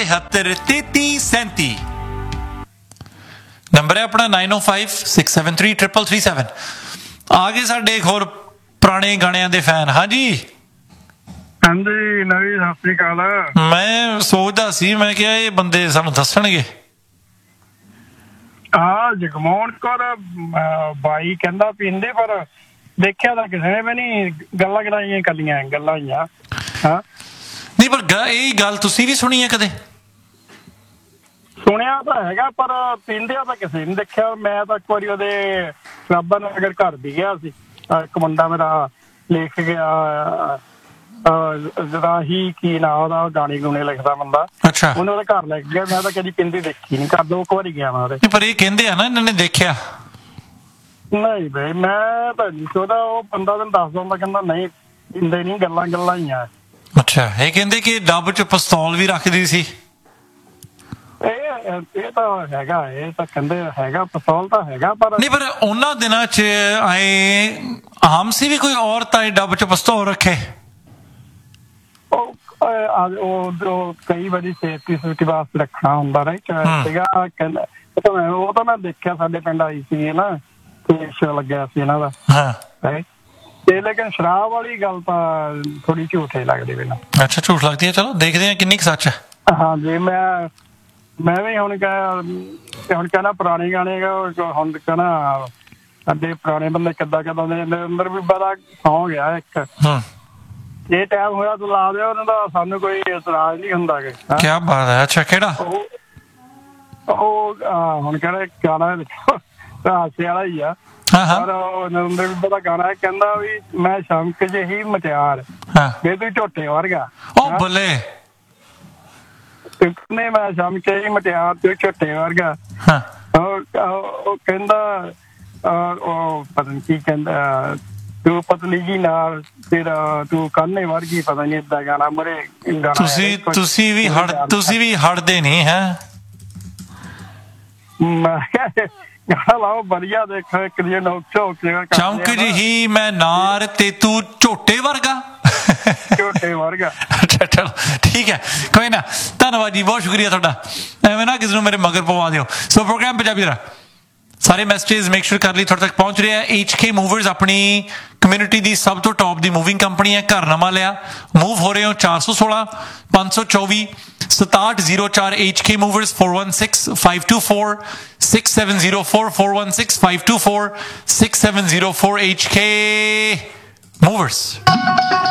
73 33 37 number ਹੈ ਆਪਣਾ 9056733337 ਆ ਗਏ ਸਾਡੇ ਇੱਕ ਹੋਰ ਪੁਰਾਣੇ ਗਾਣਿਆਂ ਦੇ ਫੈਨ। ਹਾਂਜੀ ਹਾਂਜੀ ਨਵੀਂ ਸਤਿ ਸ੍ਰੀ ਅਕਾਲ। ਮੈਂ ਸੋਚਦਾ ਸੀ, ਮੈਂ ਕਿਹਾ ਇਹ ਬੰਦੇ ਸਾਨੂੰ ਦੱਸਣਗੇ। ਹਾਂ ਜਗਮੋਹਨ ਕੌਰ ਬਾਈ ਕਹਿੰਦਾ ਪੀਂਦੇ, ਪਰ ਦੇਖਿਆ ਤਾਂ ਕਿਸੇ ਨੇ ਵੀ ਨਹੀਂ। ਗੱਲਾਂ ਕਰਾਈਆਂ ਕੱਲੀਆਂ ਗੱਲਾਂ ਹੀ ਆ। ਹਾਂ ਨਹੀਂ ਪਰ ਇਹ ਗੱਲ ਤੁਸੀਂ ਵੀ ਸੁਣੀ ਹੈ ਕਦੇ? ਸੁਣਿਆ ਤਾਂ ਹੈਗਾ ਪਰ ਪੀਂਦਿਆਂ ਤਾਂ ਕਿਸੇ ਨੇ ਦੇਖਿਆ। ਮੈਂ ਤਾਂ ਇੱਕ ਵਾਰੀ ਉਹਦੇ ਸ਼ਰਾਬਾਂ ਨਗਰ ਘਰ ਵੀ ਗਿਆ ਸੀ। ਇੱਕ ਮੁੰਡਾ ਮੇਰਾ ਲਿਖ ਗਿਆ ਰਾਹੀ ਕੀ ਨਾ ਉਹਦਾ, ਗਾਣੇ ਗੂਣੇ ਲਿਖਦਾ ਬੰਦਾ। ਅੱਛਾ ਉਹਨੇ ਉਹਦੇ ਘਰ ਲੈ ਕੇ ਗਿਆ। ਮੈਂ ਤਾਂ ਕਦੀ ਪਿੰਦੀ ਦੇਖੀ ਨੀ, ਘਰ 2 ਵਾਰੀ ਗਿਆ ਮੈਂ ਉਹਦੇ। ਪਰ ਇਹ ਕਹਿੰਦੇ ਆ ਨਾ ਇਹਨਾਂ ਨੇ ਦੇਖਿਆ। ਨਹੀਂ ਬਈ ਮੈਂ ਤਾਂ ਨਹੀਂ ਉਹਦਾ, ਉਹ ਬੰਦਾ ਤੈਨੂੰ ਦੱਸਦਾ ਹੁੰਦਾ, ਕਹਿੰਦਾ ਨਹੀਂ ਪੀਂਦੇ ਨੀ, ਗੱਲਾਂ ਗੱਲਾਂ ਹੀ ਆ। ਅੱਛਾ ਇਹ ਕਹਿੰਦੇ ਕਿ ਡੱਬ ਚ ਪਿਸਤੌਲ ਵੀ ਰੱਖਦੀ ਸੀ। ਇਹ ਤਾਂ ਹੈਗਾ, ਇਹ ਤਾਂ ਕਹਿੰਦੇ ਹੈਗਾ, ਪਿਸਤੌਲ ਤਾਂ ਹੈਗਾ। ਪਰ ਨਹੀਂ ਪਰ ਉਹਨਾਂ ਦਿਨਾਂ ਚ ਆਏ ਆਮ ਸੀ ਵੀ ਕੋਈ ਔਰਤ ਆਏ ਡੱਬ ਚ ਪਿਸਤੌਲ ਰੱਖੇ। ਉਹ ਕਈ ਵਾਰੀ ਸੇਫਟੀ ਵਾਸਤੇ ਰੱਖਣਾ ਹੁੰਦਾ ਨਾ ਸੀਗਾ। ਕਹਿੰਦਾ ਉਹ ਤਾਂ ਮੈਂ ਦੇਖਿਆ, ਸਾਡੇ ਪਿੰਡ ਆਈ ਸੀ ਨਾ, ਸ਼ੋ ਲੱਗਿਆ ਸੀ ਇਹਨਾਂ ਦਾ। ਤੇ ਲੇਕਿਨ ਸ਼ਰਾਬ ਵਾਲੀ ਗੱਲ ਤਾਂ ਥੋੜੀ ਝੂਠ ਹੀ ਲੱਗਦੀ ਮੈਨੂੰ। ਅੱਛਾ ਝੂਠ ਲੱਗਦੀ ਹੈ, ਚਲੋ ਦੇਖਦੇ ਹਾਂ ਕਿੰਨੀ ਕੁ ਸੱਚ ਹੈ। ਹਾਂਜੀ ਮੈਂ ਵੀ ਹੁਣ ਕਹਿਣਾ ਪੁਰਾਣੇ ਗਾਣੇ ਹੁਣ ਕਹਿਣਾ ਸਾਡੇ ਪੁਰਾਣੇ ਬੰਦੇ ਕਿੱਦਾਂ ਕਿੱਦਾਂ ਦੇ ਅੰਦਰ ਵੀ ਬੜਾ ਸੌਂ ਗਿਆ ਇੱਕ। ਇਹ ਟਾਈਮ ਹੋਇਆ ਤੂੰ ਲਾ ਦਿਓ, ਉਹਨਾਂ ਦਾ ਸਾਨੂੰ ਕੋਈ ਇਤਰਾਜ਼ ਨਹੀਂ ਹੁੰਦਾ। ਕਿਆ ਬਾਤ ਹੈ। ਅੱਛਾ ਕਿਹੜਾ ਉਹ ਹੁਣ ਕਿਹੜਾ ਗਾਣਾ ਹਾਸੇ ਵਾਲਾ ਹੀ ਆ। ਪਰ ਨਰਿੰਦਰ ਬੀਬਾ ਦਾ ਗਾਣਾ ਕਹਿੰਦਾ ਵੀ ਮੈਂ ਸ਼ਮਕ ਜਿਹੀ ਮਟਿਆਰ ਵੇ ਤੂੰ ਝੋਟੇ ਵਰਗਾ। ਉਹ ਬੱਲੇ ਨੇ ਮੈਂ ਸ਼ਮਕ ਜਿਹੀ ਮਟਿਆਰ ਤੂੰ ਝੋਟੇ ਵਰਗਾ। ਉਹ ਕਹਿੰਦਾ ਉਹ ਪਤਾ ਨੀ ਕੀ ਕਹਿੰਦਾ, ਤੂੰ ਪਤਲੀ ਜੀ ਨਾਲ ਤੇਰਾ ਤੂੰ ਕਾਨੇ ਵਰਗੀ, ਪਤਾ ਨੀ ਏਦਾਂ ਗਾਣਾ ਮਰੇ ਗਾਣਾ। ਤੁਸੀਂ ਵੀ ਹਟਦੇ ਨਹੀਂ ਹੈ। ਮੈਂ ਗਾਣਾ ਲਾਓ ਵਧੀਆ, ਦੇਖੋ ਇੱਕ ਦਿਨ ਚਮਕ ਜਿਹੀ ਮੈਂ ਨਾਰ ਤੇ ਤੂੰ ਝੋਟੇ ਵਰਗਾ। ਝੋਟੇ ਵਰਗਾ। ਅੱਛਾ ਚਲੋ ਠੀਕ ਹੈ, ਕੋਈ ਨਾ, ਧੰਨਵਾਦ ਜੀ, ਬਹੁਤ ਸ਼ੁਕਰੀਆ ਤੁਹਾਡਾ। ਐਵੇਂ ਨਾ ਕਿਸੇ ਨੂੰ ਮੇਰੇ ਮਗਰ ਪਵਾ ਦਿਓ। ਸੋ ਪ੍ਰੋਗਰਾਮ ਪੰਜਾਬੀ ਦਾ ਸਾਰੇ ਮੈਸੇਜ ਮੇਕ ਸ਼ੋਰ ਕਰ ਲਈ ਤੁਹਾਡੇ ਤੱਕ ਪਹੁੰਚ ਰਿਹਾ। HK ਮੂਵਰਸ ਆਪਣੀ ਕਮਿਊਨਿਟੀ ਦੀ ਸਭ ਤੋਂ ਟੌਪ ਦੀ ਮੂਵਿੰਗ ਕੰਪਨੀ ਹੈ। ਘਰ ਨਵਾਂ ਲਿਆ, ਮੂਵ ਹੋ ਰਹੇ ਹੋ 416 524 6704 HK ਮੂਵਰਸ 416 524 6704 416 524 6704 HK ਮੂਵਰਸ।